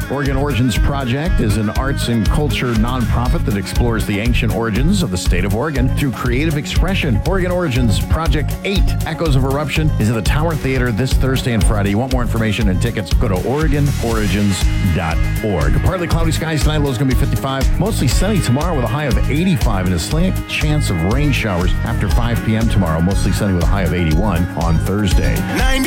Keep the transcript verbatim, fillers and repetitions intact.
Oregon Origins Project is an arts and culture nonprofit that explores the ancient origins of the state of Oregon through creative expression. Oregon Origins Project eight, Echoes of Eruption, is at the Tower Theater this Thursday and Friday. You want more information and tickets, go to oregon origins dot org. Partly cloudy skies tonight, low is going to be fifty-five. Mostly sunny tomorrow with a high of eighty-five and a slight chance of rain showers after five p.m. tomorrow. Mostly sunny with a high of eighty-one on Thursday. ninety